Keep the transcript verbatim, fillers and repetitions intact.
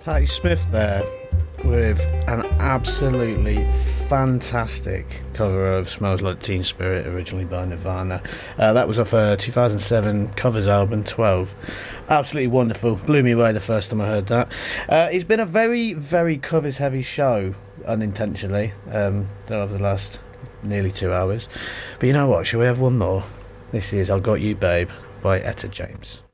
Patti Smith there with an absolutely fantastic cover of Smells Like Teen Spirit, originally by Nirvana. Uh, that was off a two thousand seven covers album, twelve. Absolutely wonderful. Blew me away the first time I heard that. Uh, it's been a very, very covers heavy show, unintentionally, um, over the last nearly two hours. But you know what? Shall we have one more? This is I Got You Babe by Etta James.